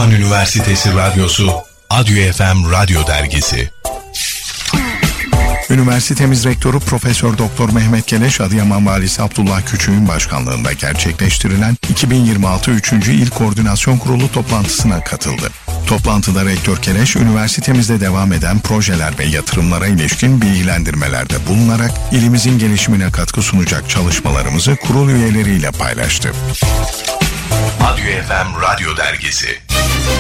Adıyaman Üniversitesi Radyosu, Adyo FM Radyo Dergisi. Üniversitemiz Rektörü Profesör Doktor Mehmet Keleş, Adıyaman Valisi Abdullah Küçük'ün başkanlığında gerçekleştirilen 2026 3. İl Koordinasyon Kurulu toplantısına katıldı. Toplantıda Rektör Keleş, üniversitemizde devam eden projeler ve yatırımlara ilişkin bilgilendirmelerde bulunarak ilimizin gelişimine katkı sunacak çalışmalarımızı kurul üyeleriyle paylaştı. Adyo FM Radyo Dergisi.